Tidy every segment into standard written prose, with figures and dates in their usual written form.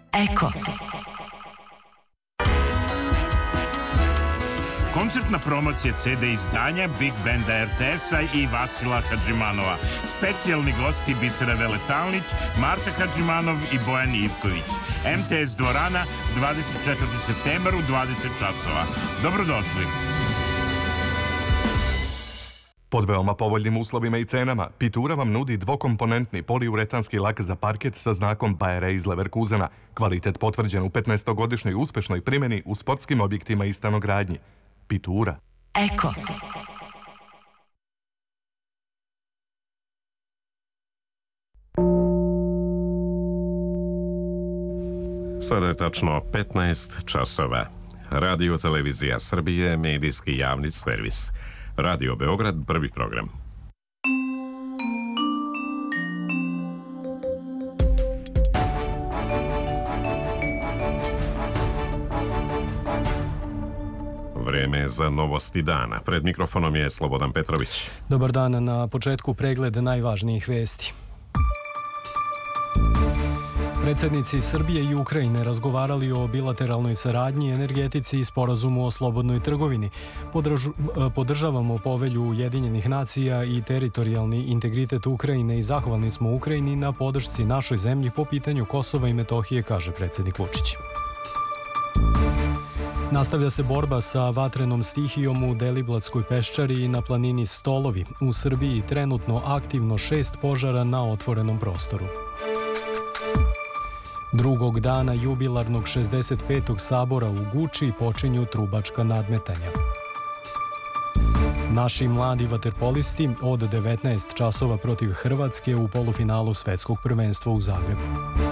Eko. Koncertna promocija CD izdanja Big Banda RTS-a i Vasila Hadžimanova. Specijalni gosti Bisera Veletalnić, Marta Hadžimanov i Bojan Ivković. MTS dvorana, 24. septembar u 20 časova. Dobrodošli. Pod veoma povoljnim uslovima i cenama, Pitura vam nudi dvokomponentni poliuretanski lak za parket sa znakom Bayer iz Leverkusena. Kvalitet potvrđen u 15-godišnjoj uspešnoj primjeni u sportskim objektima i stanogradnji. Pitura. Eko. Sada je tačno 15 časova. Radio Televizija Srbije, medijski javni servis. Radio Beograd, prvi program. Vreme za novosti dana. Pred mikrofonom je Slobodan Petrović. Dobar dan, na početku pregled najvažnijih vesti. Predsjednici Srbije i Ukrajine razgovarali o bilateralnoj saradnji, energetici i sporazumu o slobodnoj trgovini. Podržavamo povelju Ujedinjenih nacija i teritorijalni integritet Ukrajine i zahvalni smo Ukrajini na podršci našoj zemlji po pitanju Kosova i Metohije, kaže predsjednik Vučić. Nastavlja se borba sa vatrenom stihijom u Deliblatskoj peščari i na planini Stolovi. U Srbiji trenutno aktivno 6 požara na otvorenom prostoru. Drugog dana jubilarnog 65. sabora u Guči počinju trubačka nadmetanja. Naši mladi vaterpolisti od 19 časova protiv Hrvatske u polufinalu svetskog prvenstva u Zagrebu.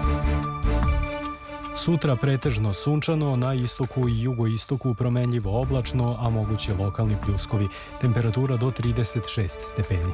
Sutra pretežno sunčano, na istoku i jugoistoku promenljivo oblačno, a moguće lokalni pljuskovi. Temperatura do 36 stepeni.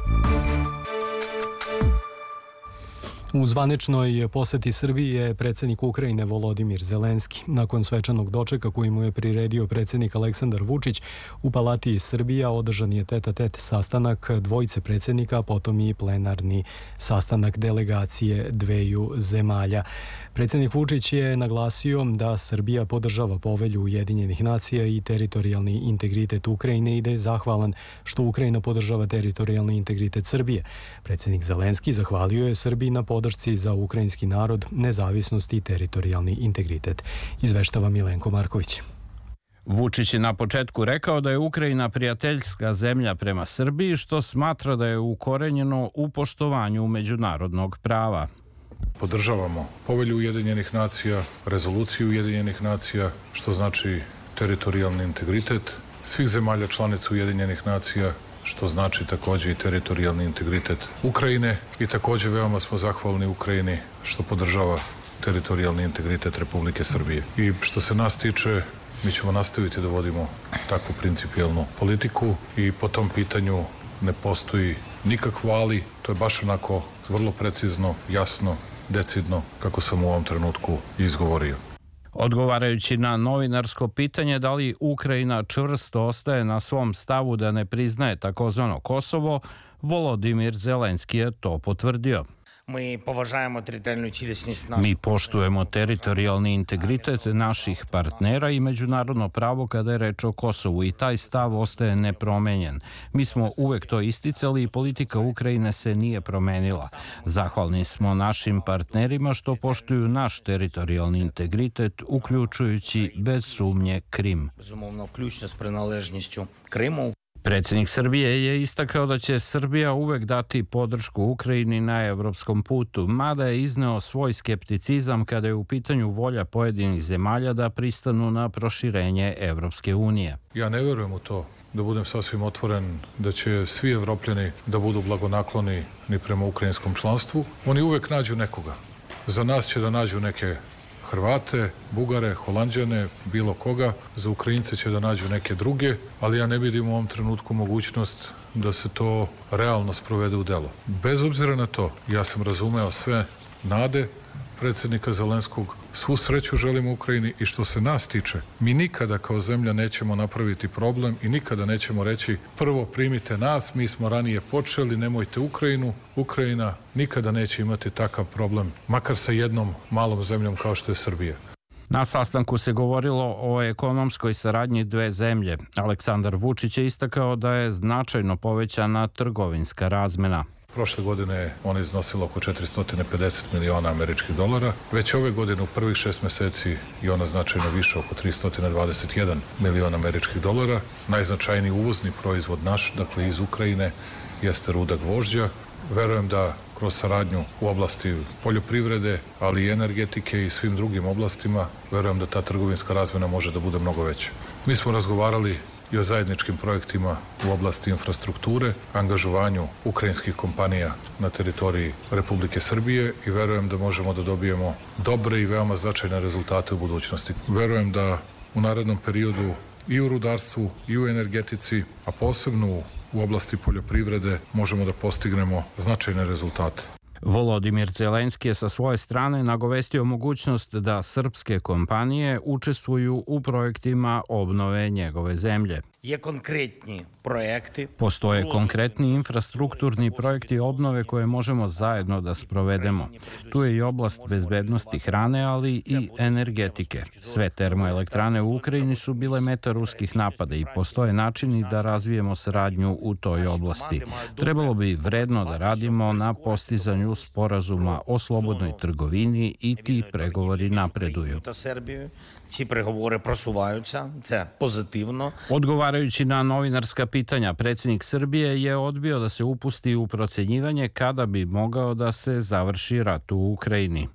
U zvaničnoj poseti Srbiji je predsjednik Ukrajine Volodimir Zelenski. Nakon svečanog dočeka koji mu je priredio predsjednik Aleksandar Vučić, u Palati Srbija održan je tet-a-tet sastanak dvojice predsjednika, a potom i plenarni sastanak delegacije dveju zemalja. Predsjednik Vučić je naglasio da Srbija podržava povelju Ujedinjenih nacija i teritorijalni integritet Ukrajine i da je zahvalan što Ukrajina podržava teritorijalni integritet Srbije. Predsjednik Zelenski zahvalio je Srbiji na podršci za ukrajinski narod, nezavisnost i teritorijalni integritet. Izveštava Milenko Marković. Vučić je na početku rekao da je Ukrajina prijateljska zemlja prema Srbiji, što smatra da je ukorenjeno u poštovanju međunarodnog prava. Podržavamo povelju Ujedinjenih nacija, rezoluciju Ujedinjenih nacija, što znači teritorijalni integritet svih zemalja članica Ujedinjenih nacija, što znači također i teritorijalni integritet Ukrajine i također veoma smo zahvalni Ukrajini što podržava teritorijalni integritet Republike Srbije. I što se nas tiče, mi ćemo nastaviti da vodimo takvu principijelnu politiku i po tom pitanju ne postoji nikakvo ali, to je baš onako vrlo precizno, jasno, decidno, kako sam u ovom trenutku izgovorio. Odgovarajući na novinarsko pitanje da li Ukrajina čvrsto ostaje na svom stavu da ne priznaje takozvano Kosovo, Volodimir Zelenski je to potvrdio. Mi poštujemo teritorijalni integritet naših partnera i međunarodno pravo kada je reč o Kosovu i taj stav ostaje nepromenjen. Mi smo uvek to isticali i politika Ukrajine se nije promenila. Zahvalni smo našim partnerima što poštuju naš teritorijalni integritet, uključujući bez sumnje Krim. Predsjednik Srbije je istakao da će Srbija uvek dati podršku Ukrajini na evropskom putu, mada je izneo svoj skepticizam kada je u pitanju volja pojedinih zemalja da pristanu na proširenje Evropske unije. Ja ne vjerujem u to, da budem sasvim otvoren, da će svi Evropljani da budu blagonakloni ni prema ukrajinskom članstvu. Oni uvek nađu nekoga. Za nas će da nađu neke Hrvate, Bugare, Holanđane, bilo koga. Za Ukrajince će da nađu neke druge, ali ja ne vidim u ovom trenutku mogućnost da se to realno sprovede u delo. Bez obzira na to, ja sam razumeo sve nade, predsjednika Zelenskog. Svu sreću želimo Ukrajini i što se nas tiče, mi nikada kao zemlja nećemo napraviti problem i nikada nećemo reći prvo primite nas, mi smo ranije počeli, nemojte Ukrajinu. Ukrajina nikada neće imati takav problem, makar sa jednom malom zemljom kao što je Srbija. Na sastanku se govorilo o ekonomskoj saradnji dve zemlje. Aleksandar Vučić je istakao da je značajno povećana trgovinska razmena. Prošle godine ona iznosila oko 450 miliona američkih dolara. Već ove godine u prvih 6 meseci je ona značajno više, oko 321 miliona američkih dolara. Najznačajniji uvozni proizvod naš, dakle iz Ukrajine, jeste ruda gvožđa. Verujem da kroz saradnju u oblasti poljoprivrede, ali i energetike i svim drugim oblastima, verujem da ta trgovinska razmena može da bude mnogo veća. Mi smo razgovarali i o zajedničkim projektima u oblasti infrastrukture, angažovanju ukrajinskih kompanija na teritoriji Republike Srbije i verujem da možemo da dobijemo dobre i veoma značajne rezultate u budućnosti. Verujem da u narednom periodu i u rudarstvu i u energetici, a posebno u oblasti poljoprivrede možemo da postignemo značajne rezultate. Volodimir Zelenski je sa svoje strane nagovestio mogućnost da srpske kompanije učestvuju u projektima obnove njegove zemlje. Postoje konkretni infrastrukturni projekti obnove koje možemo zajedno da sprovedemo. Tu je i oblast bezbednosti hrane, ali i energetike. Sve termoelektrane u Ukrajini su bile meta ruskih napada i postoje načini da razvijemo saradnju u toj oblasti. Trebalo bi vredno da radimo na postizanju sporazuma o slobodnoj trgovini i ti pregovori napreduju. Ці переговори просуваються, це позитивно. Odgovarajući na novinarska pitanja, predsjednik Srbije je odbio da se upusti u procenjivanje kada bi mogao da se završi rat u Ukrajini.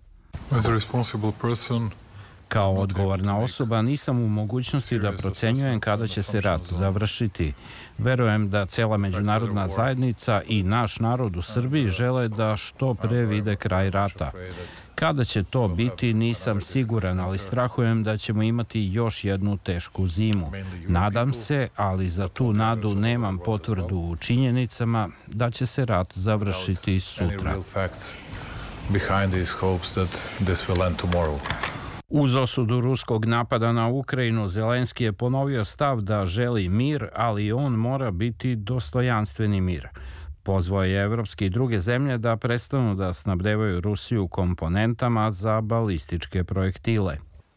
Kao odgovorna osoba nisam u mogućnosti da procenjujem kada će se rat završiti. Verujem da cela međunarodna zajednica i naš narod u Srbiji žele da što pre vide kraj rata. Kada će to biti, nisam siguran, ali strahujem da ćemo imati još jednu tešku zimu. Nadam se, ali za tu nadu nemam potvrdu u činjenicama da će se rat završiti sutra. Uz osudu ruskog napada na Ukrajinu, Zelenski je ponovio stav da želi mir, ali on mora biti dostojanstveni mir. Pozvao je evropske i druge zemlje da prestanu da snabdevaju Rusiju komponentama za balističke projektile.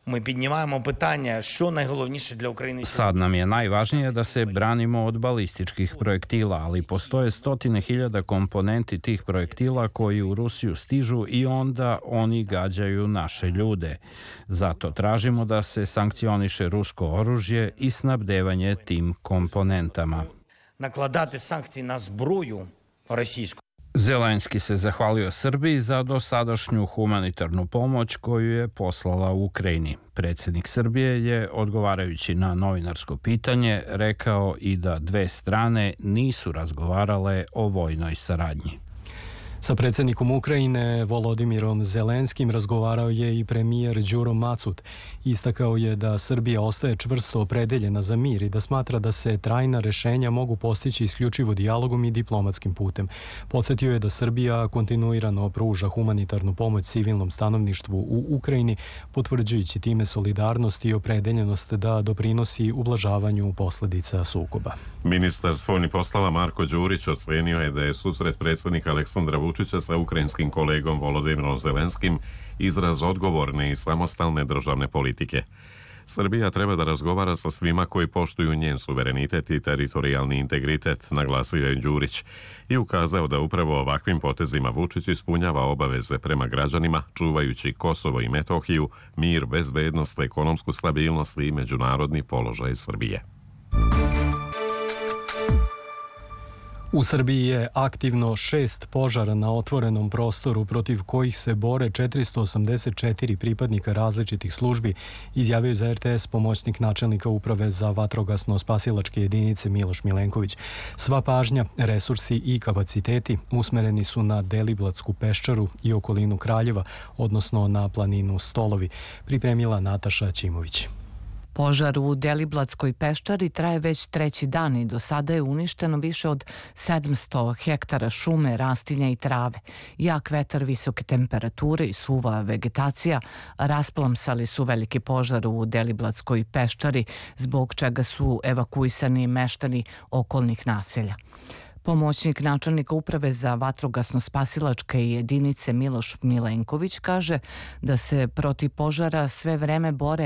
Sad nam je najvažnije da se branimo od balističkih projektila, ali postoje stotine hiljada komponenti tih projektila koji u Rusiju stižu i onda oni gađaju naše ljude. Zato tražimo da se sankcioniše rusko oružje i snabdevanje tim komponentama. Nakladati sankcije na zbroju rosijsku. Zelenski se zahvalio Srbiji za dosadašnju humanitarnu pomoć koju je poslala u Ukrajini. Predsjednik Srbije je, odgovarajući na novinarsko pitanje, rekao i da dve strane nisu razgovarale o vojnoj saradnji. Sa predsjednikom Ukrajine Volodimirom Zelenskim razgovarao je i premijer Đuro Macut. Istakao je da Srbija ostaje čvrsto opredeljena za mir i da smatra da se trajna rešenja mogu postići isključivo dijalogom i diplomatskim putem. Podsjetio je da Srbija kontinuirano pruža humanitarnu pomoć civilnom stanovništvu u Ukrajini, potvrđujući time solidarnost i opredeljenost da doprinosi ublažavanju posljedica sukoba. Ministar spoljnih poslova Marko Đurić ocenio je da je susret predsjednika Aleksandra Vučića sa ukrajinskim kolegom Volodimirom Zelenskim izraz odgovorne i samostalne državne politike. Srbija treba da razgovara sa svima koji poštuju njen suverenitet i teritorijalni integritet, naglasio je Đurić i ukazao da upravo ovakvim potezima Vučić ispunjava obaveze prema građanima, čuvajući Kosovo i Metohiju, mir, bezbednost, ekonomsku stabilnost i međunarodni položaj Srbije. U Srbiji je aktivno 6 požara na otvorenom prostoru protiv kojih se bore 484 pripadnika različitih službi, izjavio za RTS pomoćnik načelnika uprave za vatrogasno-spasilačke jedinice Miloš Milenković. Sva pažnja, resursi i kapaciteti usmereni su na Deliblatsku peščaru i okolinu Kraljeva, odnosno na planinu Stolovi, pripremila Nataša Ćimović. Požar u Deliblatskoj peščari traje već treći dan i do sada je uništeno više od 700 hektara šume, rastinja i trave. Jak vetar, visoke temperature i suva vegetacija rasplamsali su veliki požar u Deliblatskoj peščari, zbog čega su evakuisani meštani okolnih naselja. Pomoćnik načelnika uprave za vatrogasno-spasilačke jedinice Miloš Milenković kaže da se protiv požara sve vreme bore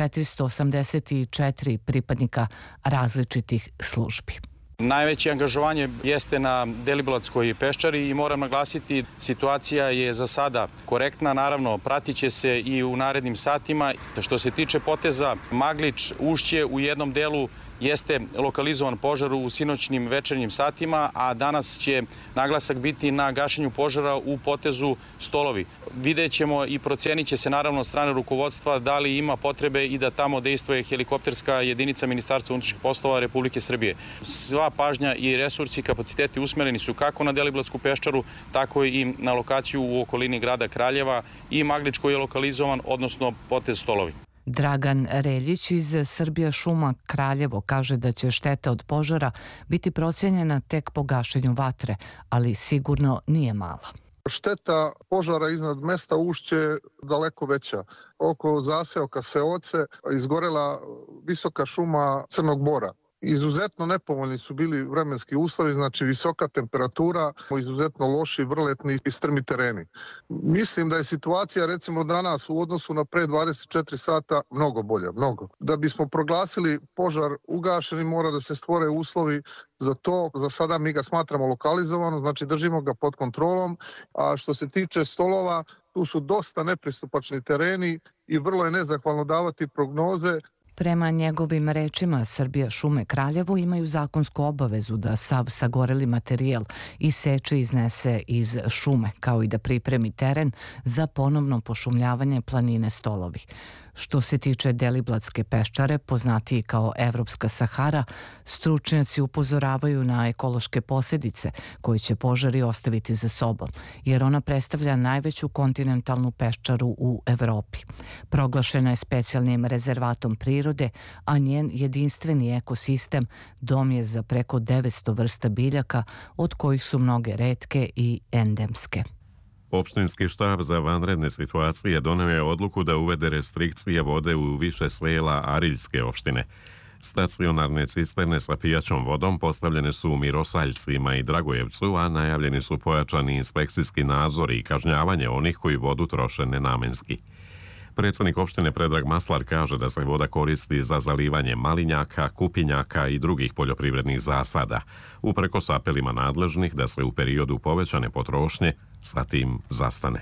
484 pripadnika različitih službi. Najveće angažovanje jeste na Deliblatskoj peščari i moram naglasiti, situacija je za sada korektna, naravno pratit će se i u narednim satima. Što se tiče poteza Maglič, Ušće, u jednom delu jeste lokalizovan požar u sinoćnim večernjim satima, a danas će naglasak biti na gašenju požara u potezu Stolovi. Vidjet ćemo i procenit će se naravno od strane rukovodstva da li ima potrebe i da tamo dejstvuje helikopterska jedinica Ministarstva unutrašnjih poslova Republike Srbije. Sva pažnja i resursi i kapaciteti usmereni su kako na Deliblatsku peščaru, tako i na lokaciju u okolini grada Kraljeva i Maglič koji je lokalizovan, odnosno potez Stolovi. Dragan Reljić iz Srbija šuma Kraljevo kaže da će šteta od požara biti procenjena tek po gašenju vatre, ali sigurno nije mala. Šteta požara iznad mesta Ušće je daleko veća. Oko zaseoka Seoce izgorela visoka šuma crnog bora. Izuzetno nepovoljni su bili vremenski uslovi, znači visoka temperatura, izuzetno loši vrletni i strmi tereni. Mislim da je situacija recimo danas u odnosu na pre 24 sata mnogo bolja, mnogo. Da bismo proglasili požar ugašeni mora da se stvore uslovi za to. Za sada mi ga smatramo lokalizovano, znači držimo ga pod kontrolom, a što se tiče Stolova, tu su dosta nepristupačni tereni i vrlo je nezahvalno davati prognoze. Prema njegovim rečima, Srbija šume Kraljevo imaju zakonsku obavezu da sav sagoreli materijal iseče i iznese iz šume, kao i da pripremi teren za ponovno pošumljavanje planine Stolovi. Što se tiče Deliblatske peščare, poznatiji kao Evropska Sahara, stručnjaci upozoravaju na ekološke posljedice koje će požari ostaviti za sobom, jer ona predstavlja najveću kontinentalnu peščaru u Evropi. Proglašena je specijalnim rezervatom prirode, a njen jedinstveni ekosistem dom je za preko 900 vrsta biljaka, od kojih su mnoge retke i endemske. Opštinski štab za vanredne situacije doneo je odluku da uvede restrikcije vode u više sela Ariljske opštine. Stacionarne cisterne sa pijaćom vodom postavljene su u Mirosaljcima i Dragojevcu, a najavljeni su pojačani inspekcijski nadzori i kažnjavanje onih koji vodu troše nenamenski. Predsjednik opštine Predrag Maslar kaže da se voda koristi za zalivanje malinjaka, kupinjaka i drugih poljoprivrednih zasada, uprkos apelima nadležnih da se u periodu povećane potrošnje sa tim zastane.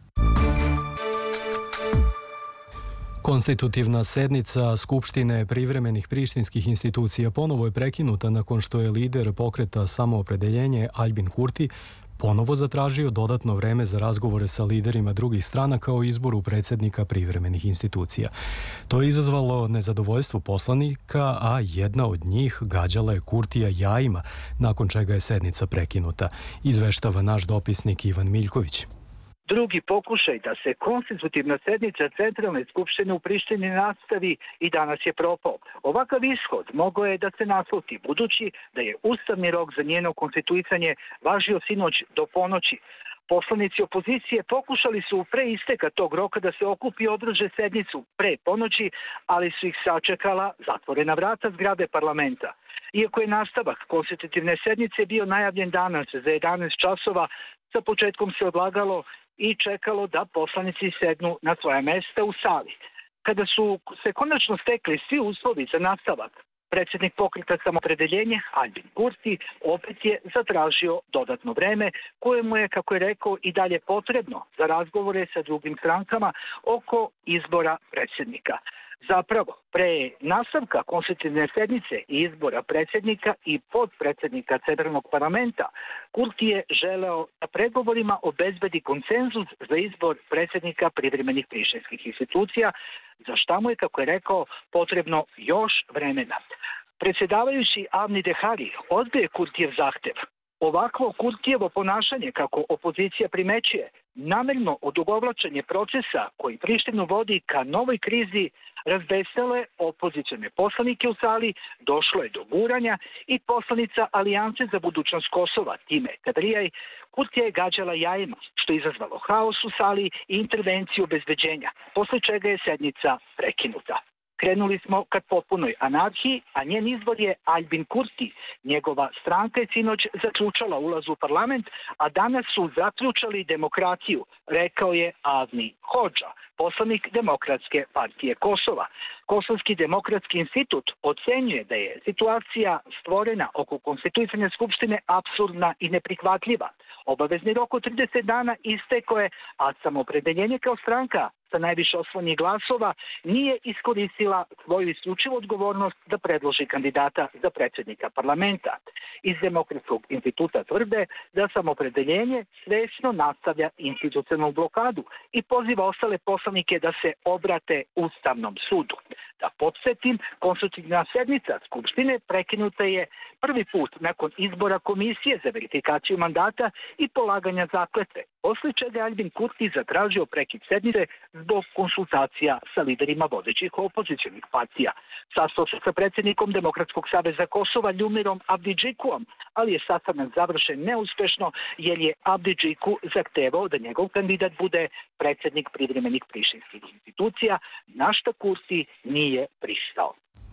Konstitutivna sednica Skupštine privremenih prištinskih institucija ponovo je prekinuta nakon što je lider pokreta Samoopredeljenje Aljbin Kurti ponovo zatražio dodatno vreme za razgovore sa liderima drugih stranaka o izboru predsjednika privremenih institucija. To je izazvalo nezadovoljstvo poslanika, a jedna od njih gađala je Kurtija jajima, nakon čega je sednica prekinuta. Izveštava naš dopisnik Ivan Miljković. Drugi pokušaj da se konstitutivna sednica Centralne skupštine u Prištini nastavi i danas je propao. Ovakav ishod mogao je da se nasluti, budući da je ustavni rok za njeno konstituisanje važio sinoć do ponoći. Poslanici opozicije pokušali su pre isteka tog roka da se okupi i održe sednicu pre ponoći, ali su ih sačekala zatvorena vrata zgrade parlamenta. Iako je nastavak konstitutivne sednice bio najavljen danas za 11 časova, sa početkom se odlagalo i čekalo da poslanici sednu na svoja mesta u sali. Kada su se konačno stekli svi uslovi za nastavak, predsjednik pokreta Samoopredeljenje Aljbin Kurti opet je zatražio dodatno vreme koje mu je, kako je rekao, i dalje potrebno za razgovore sa drugim strankama oko izbora predsjednika. Zapravo, pre nastavka konstitutivne sednice i izbora predsjednika i podpredsjednika Centralnog parlamenta, Kurti je želeo na pregovorima obezbedi konsenzus za izbor predsjednika privremenih prištinskih institucija, za šta mu je, kako je rekao, potrebno još vremena. Predsjedavajući Avni Dehari odbije Kurtijev zahtev. Ovakvo Kurtijevo ponašanje, kako opozicija primećuje, namerno odugovlačenje procesa koji Prištinu vodi ka novoj krizi, razbesnelo je opozicione poslanike u sali, došlo je do guranja i poslanica Alijance za budućnost Kosova, Time Kadrijaj, Kurtija je gađala jajima, što je izazvalo haos u sali i intervenciju obezbeđenja, posle čega je sednica prekinuta. Krenuli smo ka potpunoj anarhiji, a njen izvor je Albin Kurti. Njegova stranka je sinoć zaključala ulaz u parlament, a danas su zaključali demokratiju, rekao je Avni Hodža, poslanik Demokratske partije Kosova. Kosovski demokratski institut ocenjuje da je situacija stvorena oko konstituisanja Skupštine apsurdna i neprihvatljiva. Obavezni rok od 30 dana istekao je, a samoopredeljenje kao stranka sa najviše osvojenih glasova nije iskoristila svoju isključivu odgovornost da predloži kandidata za predsjednika parlamenta. Iz Demokratskog instituta tvrde da samoopredeljenje svesno nastavlja institucionalnu blokadu i poziva ostale poslanike da se obrate Ustavnom sudu. Da podsjetim, konstitutivna sednica Skupštine prekinuta je prvi put nakon izbora Komisije za verifikaciju mandata i polaganja zakletve, posle čega je Albin Kurti zatražio prekid sednice zbog konsultacija sa liderima vodećih opozicionih partija. Sastao se sa predsjednikom Demokratskog saveza Kosova Ljumirom Abdidžikuom, ali je sastanak završen neuspešno jer je Abdidžiku zahtevao da njegov kandidat bude predsjednik privremenih prištinskih institucija, na šta Kurti nije pristao.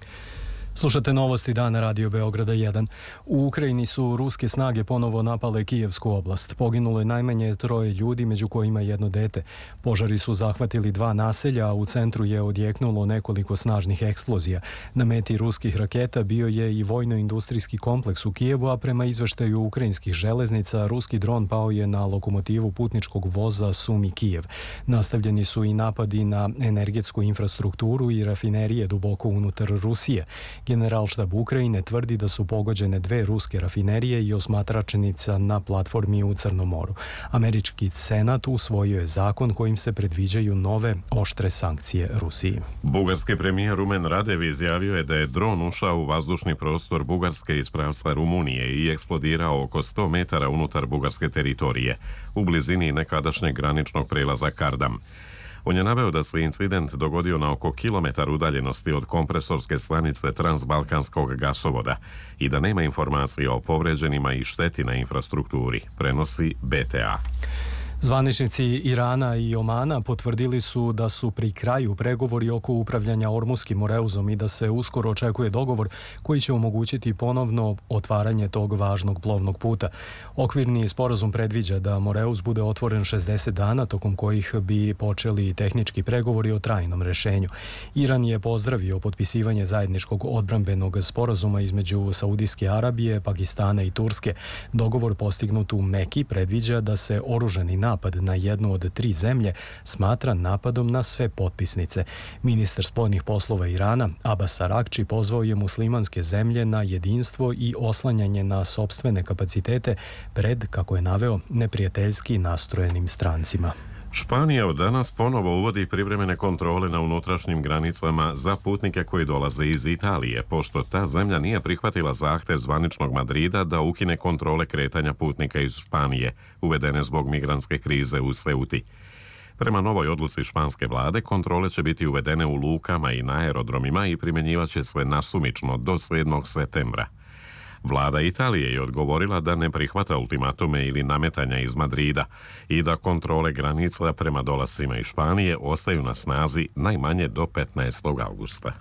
Slušate novosti dana Radio Beograda 1. U Ukrajini su ruske snage ponovo napale Kijevsku oblast. Poginulo je najmanje 3 ljudi, među kojima 1 dete. Požari su zahvatili 2 naselja, a u centru je odjeknulo nekoliko snažnih eksplozija. Na meti ruskih raketa bio je i vojno-industrijski kompleks u Kijevu, a prema izveštaju ukrajinskih železnica, ruski dron pao je na lokomotivu putničkog voza Sumi Kijev. Nastavljeni su i napadi na energetsku infrastrukturu i rafinerije duboko unutar Rusije. Generalštab Ukrajine tvrdi da su pogođene 2 ruske rafinerije i osmatračenica na platformi u Crnom moru. Američki senat usvojio je zakon kojim se predviđaju nove oštre sankcije Rusiji. Bugarski premijer Rumen Radev izjavio je da je dron ušao u vazdušni prostor Bugarske iz pravca Rumunije i eksplodirao oko 100 metara unutar bugarske teritorije, u blizini nekadašnjeg graničnog prelaza Kardam. On je naveo da se incident dogodio na oko kilometar udaljenosti od kompresorske stanice Transbalkanskog gasovoda i da nema informacije o povređenima i šteti na infrastrukturi, prenosi BTA. Zvaničnici Irana i Omana potvrdili su da su pri kraju pregovori oko upravljanja Ormuskim Moreuzom i da se uskoro očekuje dogovor koji će omogućiti ponovno otvaranje tog važnog plovnog puta. Okvirni sporazum predviđa da Moreuz bude otvoren 60 dana, tokom kojih bi počeli tehnički pregovori o trajnom rešenju. Iran je pozdravio potpisivanje zajedničkog odbrambenog sporazuma između Saudijske Arabije, Pakistana i Turske. Dogovor postignut u Meki predviđa da se oružani napad na jednu od 3 zemlje smatra napadom na sve potpisnice. Ministar spoljnih poslova Irana, Abbas Arakči, pozvao je muslimanske zemlje na jedinstvo i oslanjanje na sopstvene kapacitete pred, kako je naveo, neprijateljski nastrojenim strancima. Španija od danas ponovo uvodi privremene kontrole na unutrašnjim granicama za putnike koji dolaze iz Italije, pošto ta zemlja nije prihvatila zahtev zvaničnog Madrida da ukine kontrole kretanja putnika iz Španije, uvedene zbog migrantske krize u Ceuti. Prema novoj odluci španske vlade, kontrole će biti uvedene u lukama i na aerodromima i primjenjivaće se nasumično do 7. septembra. Vlada Italije je odgovorila da ne prihvata ultimatume ili nametanja iz Madrida i da kontrole granica prema dolascima iz Španije ostaju na snazi najmanje do 15. augusta.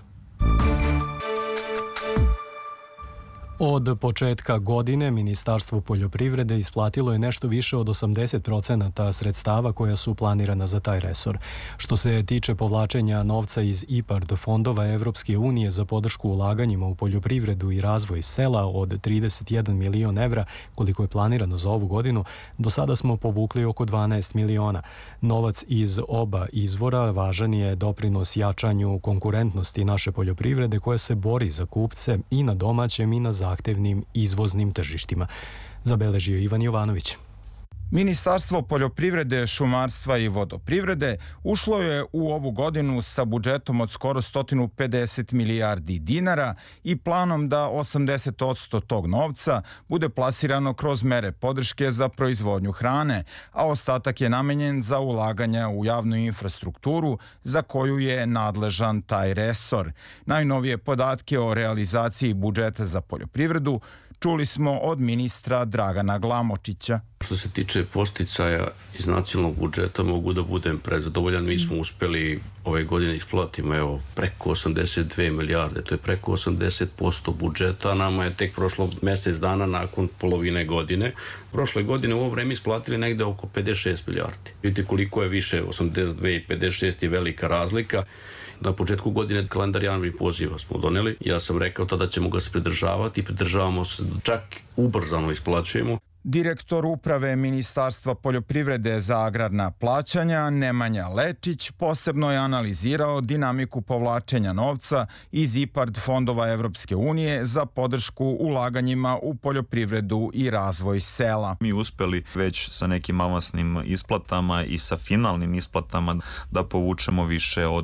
Od početka godine Ministarstvo poljoprivrede isplatilo je nešto više od 80% sredstava koja su planirana za taj resor. Što se tiče povlačenja novca iz IPARD fondova Evropske unije za podršku ulaganjima u poljoprivredu i razvoj sela od 31 milion evra, koliko je planirano za ovu godinu, do sada smo povukli oko 12 miliona. Novac iz oba izvora važan je doprinos jačanju konkurentnosti naše poljoprivrede koja se bori za kupce i na domaćem i na zahtevnim izvoznim tržištima. Zabeležio Ivan Jovanović. Ministarstvo poljoprivrede, šumarstva i vodoprivrede ušlo je u ovu godinu sa budžetom od skoro 150 milijardi dinara i planom da 80% tog novca bude plasirano kroz mere podrške za proizvodnju hrane, a ostatak je namenjen za ulaganja u javnu infrastrukturu za koju je nadležan taj resor. Najnovije podatke o realizaciji budžeta za poljoprivredu čuli smo od ministra Dragana Glamočića. Što se tiče posticaja iz nacionalnog budžeta, mogu da budem prezadovoljan. Mi smo uspeli ove godine isplatimo preko 82 milijarde, to je preko 80% budžeta, nama je tek prošlo mesec dana nakon polovine godine. Prošle godine u ovo vreme isplatili negde oko 56 milijardi. Vidite koliko je više, 82 i 56 je velika razlika. Na početku godine kalendar javnih poziva smo doneli. Ja sam rekao tada ćemo ga se pridržavati i pridržavamo se, čak ubrzano isplaćujemo. Direktor uprave Ministarstva poljoprivrede za agrarna plaćanja Nemanja Lečić posebno je analizirao dinamiku povlačenja novca iz IPARD fondova Evropske unije za podršku ulaganjima u poljoprivredu i razvoj sela. Mi uspeli već sa nekim avansnim isplatama i sa finalnim isplatama da povučemo više od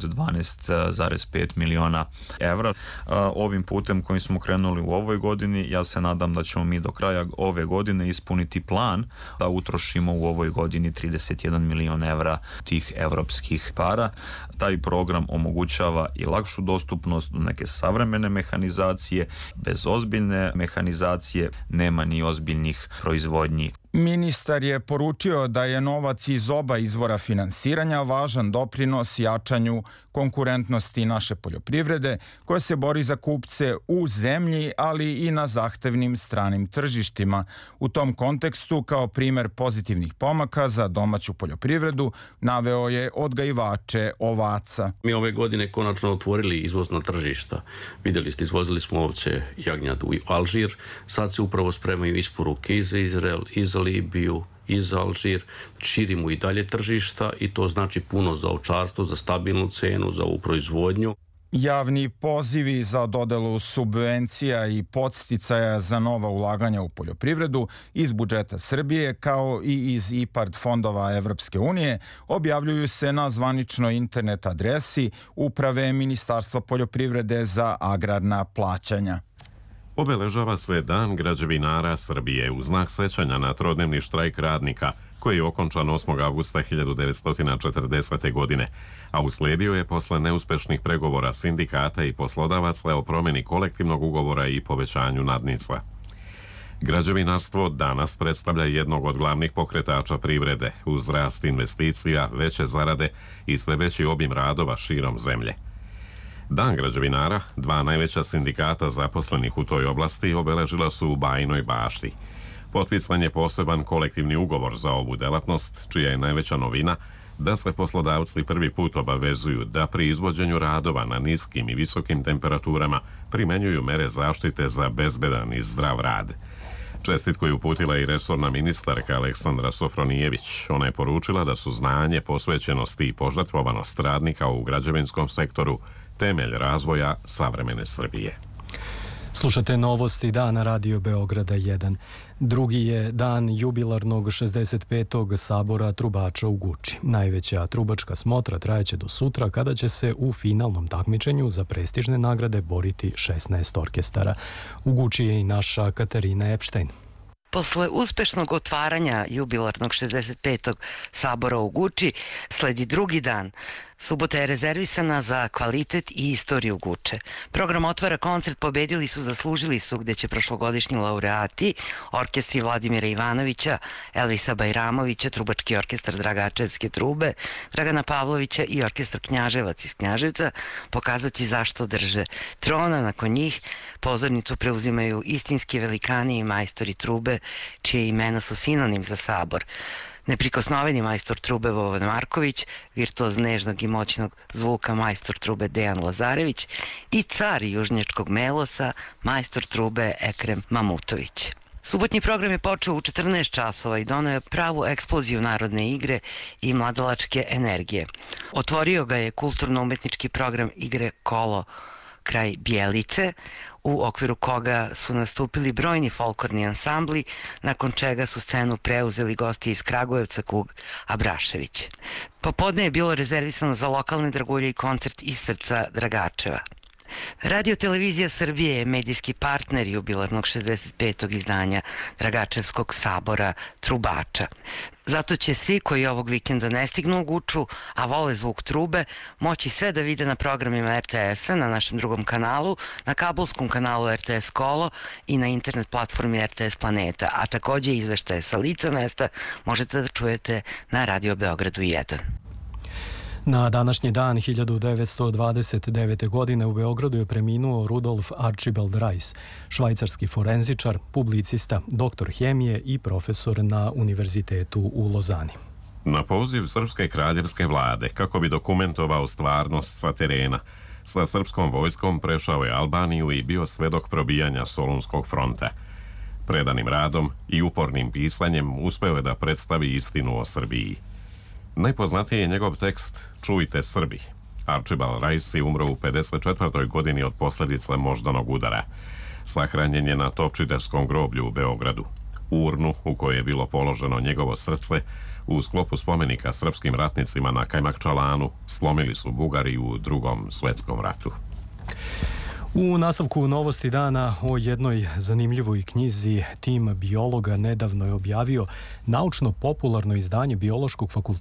12,5 miliona evra. Ovim putem kojim smo krenuli u ovoj godini, ja se nadam da ćemo mi do kraja ove godine ispuniti plan da utrošimo u ovoj godini 31 milion evra tih evropskih para. Taj program omogućava i lakšu dostupnost do neke savremene mehanizacije. Bez ozbiljne mehanizacije nema ni ozbiljnih proizvodnji. Ministar je poručio da je novac iz oba izvora finansiranja važan doprinos jačanju konkurentnosti naše poljoprivrede, koja se bori za kupce u zemlji, ali i na zahtevnim stranim tržištima. U tom kontekstu, kao primer pozitivnih pomaka za domaću poljoprivredu, naveo je odgajivače ovaca. Mi ove godine konačno otvorili izvozna tržišta. Vidjeli ste, izvozili smo ovce jagnjad u Alžir, sad se upravo spremaju isporuke i za Izrael, i za Libiju, i za Alžir. Širimo i dalje tržišta i to znači puno za ovčarstvo, za stabilnu cenu, za ovu proizvodnju. Javni pozivi za dodelu subvencija i podsticaja za nova ulaganja u poljoprivredu iz budžeta Srbije kao i iz IPARD fondova Evropske unije objavljuju se na zvaničnoj internet adresi Uprave Ministarstva poljoprivrede za agrarna plaćanja. Obeležava se Dan građevinara Srbije u znak sećanja na trodnevni štrajk radnika koji je okončan 8. avgusta 1940. godine, a usledio je posle neuspešnih pregovora sindikata i poslodavaca o promeni kolektivnog ugovora i povećanju nadnica. Građevinarstvo danas predstavlja jednog od glavnih pokretača privrede uz rast investicija, veće zarade i sve veći obim radova širom zemlje. Dan građevinara, dva najveća sindikata zaposlenih u toj oblasti, obeležila su u Bajinoj Bašti. Potpisan je poseban kolektivni ugovor za ovu delatnost, čija je najveća novina da se poslodavci prvi put obavezuju da pri izvođenju radova na niskim i visokim temperaturama primenjuju mere zaštite za bezbedan i zdrav rad. Čestitku je uputila i resorna ministarka Aleksandra Sofronijević. Ona je poručila da su znanje, posvećenost i požrtvovanost radnika u građevinskom sektoru temelj razvoja savremene Srbije. Slušate novosti dana Radio Beograda 1. Drugi je dan jubilarnog 65. sabora trubača u Guči. Najveća trubačka smotra trajeće do sutra kada će se u finalnom takmičenju za prestižne nagrade boriti 16 orkestara. U Guči je i naša Katarina Epštajn. Posle uspešnog otvaranja jubilarnog 65. sabora u Guči sledi drugi dan. Subota je rezervisana za kvalitet i istoriju Guče. Program otvara koncert Pobedili su, zaslužili su, gde će prošlogodišnji laureati, orkestri Vladimira Ivanovića, Elvisa Bajramovića, trubački orkestar Dragačevske trube, Dragana Pavlovića i orkestar Knjaževac iz Knjaževca pokazati zašto drže trona. Nakon njih pozornicu preuzimaju istinski velikani i majstori trube, čije imena su sinonim za sabor. Neprikosnoveni majstor trube Vovan Marković, virtuoz nežnog i moćnog zvuka majstor trube Dejan Lazarević i car južnjačkog melosa majstor trube Ekrem Mamutović. Subotnji program je počeo u 14 časova i doneo je pravu eksploziju narodne igre i mladalačke energije. Otvorio ga je kulturno-umetnički program igre Kolo kraj Bjelice, u okviru koga su nastupili brojni folklorni ansambli, nakon čega su scenu preuzeli gosti iz Kragujevca, Kug Abrašević. Popodne je bilo rezervisano za lokalne dragulje i koncert iz srca Dragačeva. Radio Televizija Srbije je medijski partner jubilarnog 65. izdanja Dragačevskog sabora Trubača. Zato će svi koji ovog vikenda ne stignu u Guču, a vole zvuk trube, moći sve da vide na programima RTS-a, na našem drugom kanalu, na kabelskom kanalu RTS Kolo i na internet platformi RTS Planeta, a takođe izveštaje sa lica mesta možete da čujete na Radio Beogradu 1. Na današnji dan 1929. godine u Beogradu je preminuo Rudolf Archibald Reis, švajcarski forenzičar, publicista, doktor hemije i profesor na Univerzitetu u Lozani. Na poziv srpske kraljevske vlade, kako bi dokumentovao stvarnost sa terena, sa srpskom vojskom prešao je Albaniju i bio svedok probijanja Solunskog fronta. Predanim radom i upornim pisanjem uspeo je da predstavi istinu o Srbiji. Najpoznatiji je njegov tekst Čujte Srbi. Archibald Reis je umro u 54. godini od posljedica moždanog udara. Sahranjen je na Topčiderskom groblju u Beogradu. Urnu u kojoj je bilo položeno njegovo srce u sklopu spomenika srpskim ratnicima na Kajmakčalanu slomili su Bugari u Drugom svetskom ratu. U nastavku novosti dana o jednoj zanimljivoj knjizi tim biologa nedavno je objavio naučno-popularno izdanje Biološkog fakulteta